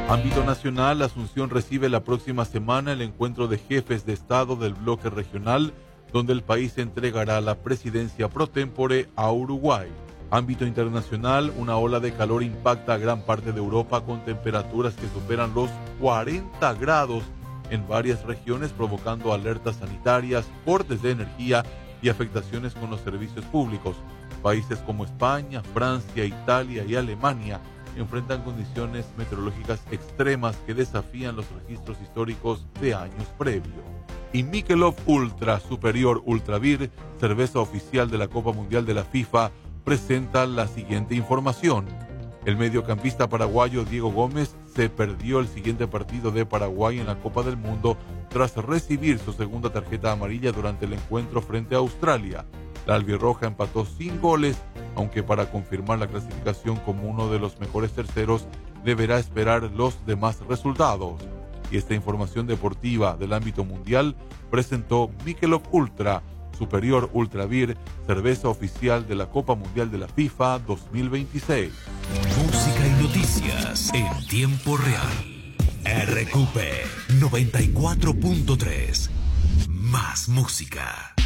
Ámbito nacional, Asunción recibe la próxima semana el encuentro de jefes de Estado del bloque regional, donde el país entregará la presidencia pro tempore a Uruguay. Ámbito internacional, una ola de calor impacta a gran parte de Europa con temperaturas que superan los 40 grados en varias regiones, provocando alertas sanitarias, cortes de energía y afectaciones con los servicios públicos. Países como España, Francia, Italia y Alemania enfrentan condiciones meteorológicas extremas que desafían los registros históricos de años previos. Y Michelob Ultra Superior Ultra Beer, cerveza oficial de la Copa Mundial de la FIFA, presenta la siguiente información. El mediocampista paraguayo Diego Gómez se perdió el siguiente partido de Paraguay en la Copa del Mundo tras recibir su segunda tarjeta amarilla durante el encuentro frente a Australia. La albirroja empató sin goles, aunque para confirmar la clasificación como uno de los mejores terceros deberá esperar los demás resultados. Y esta información deportiva del ámbito mundial presentó Michelob Ultra Superior Ultra Beer, cerveza oficial de la Copa Mundial de la FIFA 2026. Música y noticias en tiempo real. RQP 94.3. Más música.